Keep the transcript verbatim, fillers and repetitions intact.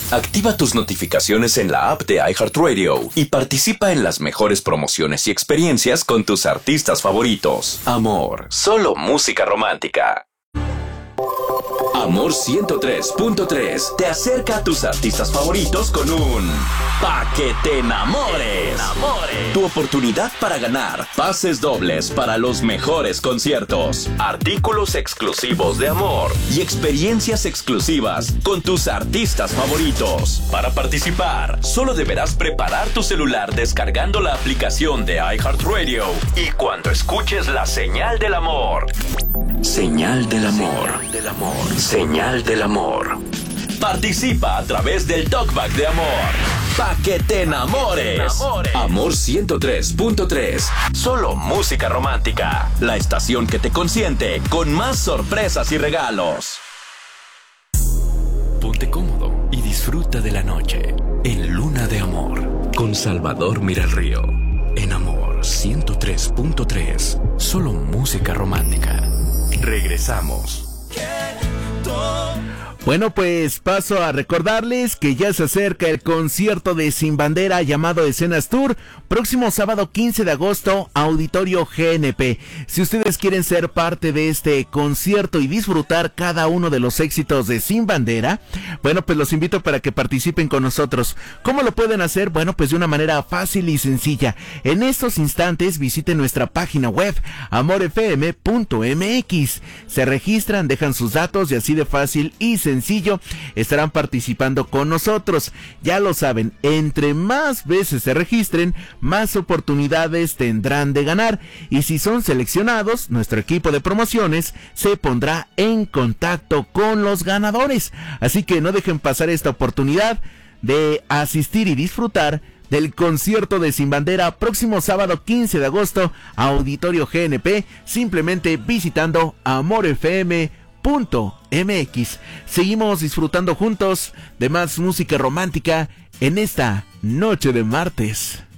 Activa tus notificaciones en la app de iHeartRadio y participa en las mejores promociones y experiencias con tus artistas favoritos. Amor, solo música romántica. Amor ciento tres punto tres te acerca a tus artistas favoritos con un Pa' que te enamores. enamores. Tu oportunidad para ganar pases dobles para los mejores conciertos, artículos exclusivos de Amor y experiencias exclusivas con tus artistas favoritos. Para participar, solo deberás preparar tu celular descargando la aplicación de iHeartRadio y cuando escuches la señal del amor. Señal del amor. Señal del amor. Señal del amor. Participa a través del Talkback de Amor. Pa' que te enamores. Amor ciento tres punto tres. Solo música romántica. La estación que te consiente con más sorpresas y regalos. Ponte cómodo y disfruta de la noche en Luna de Amor con Salvador Miralrío. En Amor ciento tres punto tres. Solo música romántica. Regresamos. Bueno, pues paso a recordarles que ya se acerca el concierto de Sin Bandera llamado Escenas Tour, próximo sábado quince de agosto, Auditorio G N P. Si ustedes quieren ser parte de este concierto y disfrutar cada uno de los éxitos de Sin Bandera, bueno, pues los invito para que participen con nosotros. ¿Cómo lo pueden hacer? Bueno, pues de una manera fácil y sencilla. En estos instantes visiten nuestra página web, amor f m punto m x. Se registran, dejan sus datos y así de fácil y sencillo estarán participando con nosotros. Ya lo saben, entre más veces se registren, más oportunidades tendrán de ganar. Y si son seleccionados, nuestro equipo de promociones se pondrá en contacto con los ganadores. Así que no dejen pasar esta oportunidad de asistir y disfrutar del concierto de Sin Bandera próximo sábado quince de agosto, Auditorio G N P, simplemente visitando amor f m punto m x. Seguimos disfrutando juntos de más música romántica en esta noche de martes.